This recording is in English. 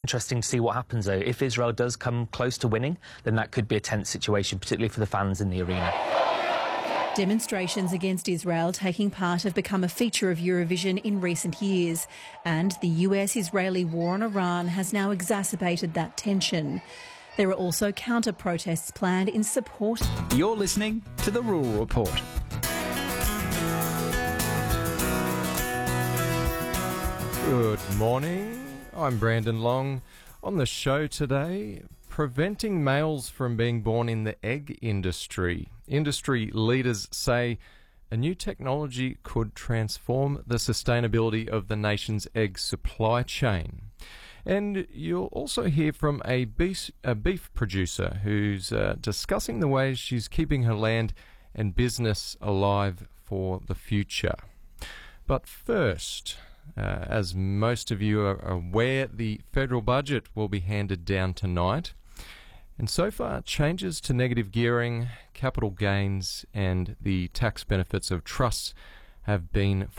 Interesting to see what happens, though. If Israel does come close to winning, then that could be a tense situation, particularly for the fans in the arena. Demonstrations against Israel taking part have become a feature of Eurovision in recent years, and the US-Israeli war on Iran has now exacerbated that tension. There are also counter-protests planned in support. You're listening to The Rural Report. Good morning, I'm Brandon Long. On the show today, preventing males from being born in the egg industry. Industry leaders say a new technology could transform the sustainability of the nation's egg supply chain. And you'll also hear from a beef producer who's discussing the ways she's keeping her land and business alive for the future. But first, as most of you are aware, the federal budget will be handed down tonight. And so far, changes to negative gearing, capital gains and the tax benefits of trusts have been